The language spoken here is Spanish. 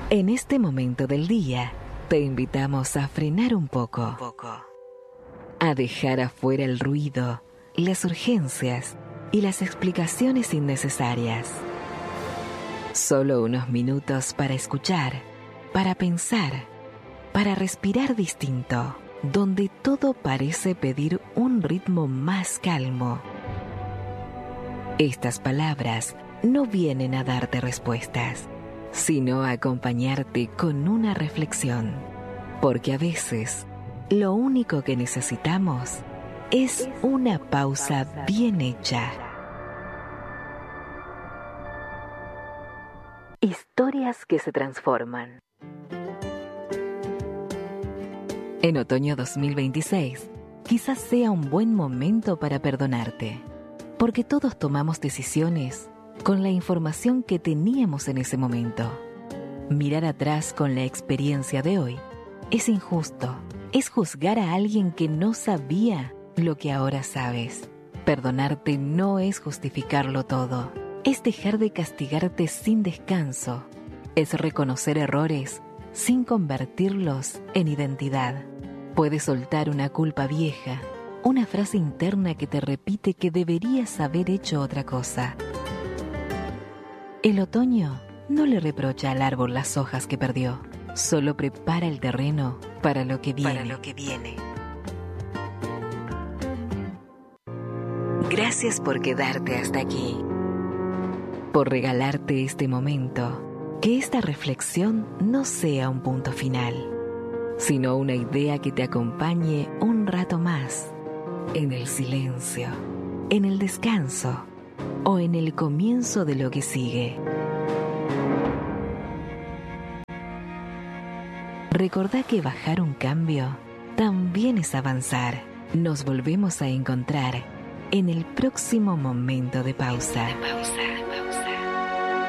En este momento del día, te invitamos a frenar un poco, a dejar afuera el ruido, las urgencias y las explicaciones innecesarias. Solo unos minutos para escuchar, para pensar, para respirar distinto, donde todo parece pedir un ritmo más calmo. Estas palabras no vienen a darte respuestas, sino a acompañarte con una reflexión, porque a veces lo único que necesitamos es una pausa bien hecha. Historias que se transforman. En otoño 2026, quizás sea un buen momento para perdonarte, porque todos tomamos decisiones con la información que teníamos en ese momento. Mirar atrás con la experiencia de hoy es injusto, es juzgar a alguien que no sabía lo que ahora sabes. Perdonarte no es justificarlo todo, es dejar de castigarte sin descanso, es reconocer errores sin convertirlos en identidad. Puedes soltar una culpa vieja, una frase interna que te repite que deberías haber hecho otra cosa. El otoño no le reprocha al árbol las hojas que perdió, solo prepara el terreno para lo que viene. Gracias por quedarte hasta aquí, por regalarte este momento. Que esta reflexión no sea un punto final, sino una idea que te acompañe un rato más, en el silencio, en el descanso o en el comienzo de lo que sigue. Recordá que bajar un cambio también es avanzar. Nos volvemos a encontrar en el próximo momento de pausa.